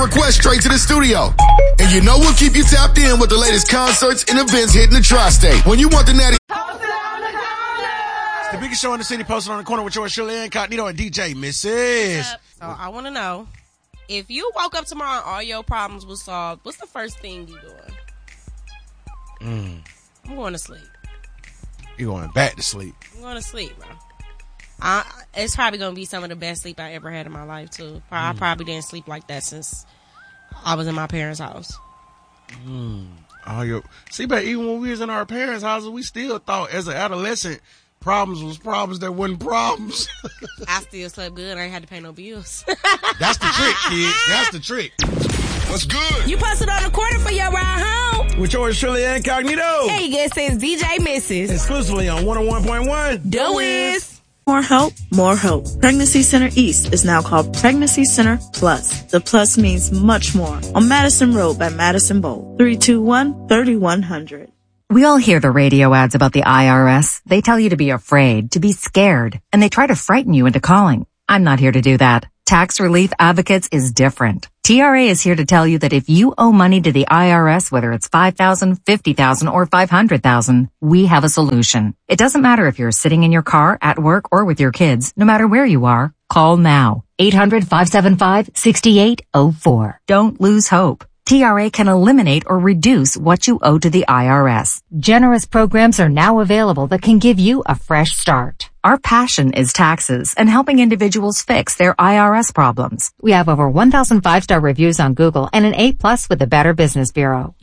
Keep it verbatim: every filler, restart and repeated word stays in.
request straight to the studio. And you know we'll keep you tapped in with the latest concerts and events hitting the tri-state. When you want the natty... The biggest show in the city, posted on the corner with yours, Shirley Incognito and D J Missus So I want to know, if you woke up tomorrow and all your problems were solved, what's the first thing you doing? Mm. I'm going to sleep. You going back to sleep? I'm going to sleep, bro. I, it's probably going to be some of the best sleep I ever had in my life, too. I Mm. probably didn't sleep like that since I was in my parents' house. Mm. Oh, yo. See, but even when we was in our parents' houses, we still thought as an adolescent, problems was problems that wasn't problems. I still slept good. I ain't had to pay no bills. That's the trick, kid. That's the trick. What's good? You posted on the corner for your ride home. With yours, Shirley Incognito. Hey, guess it's D J Missus Exclusively on one oh one point one. The Wiz. More help, more hope. Pregnancy Center East is now called Pregnancy Center Plus. The plus means much more. On Madison Road by Madison Bowl. three two one, three one zero zero. We all hear the radio ads about the I R S. They tell you to be afraid, to be scared, and they try to frighten you into calling. I'm not here to do that. Tax Relief Advocates is different. T R A is here to tell you that if you owe money to the I R S, whether it's five thousand dollars, fifty thousand dollars, or five hundred thousand dollars, we have a solution. It doesn't matter if you're sitting in your car, at work, or with your kids. No matter where you are, call now. eight hundred, five seven five, six eight zero four. Don't lose hope. T R A can eliminate or reduce what you owe to the I R S. Generous programs are now available that can give you a fresh start. Our passion is taxes and helping individuals fix their I R S problems. We have over one thousand five-star reviews on Google and an A plus with the Better Business Bureau.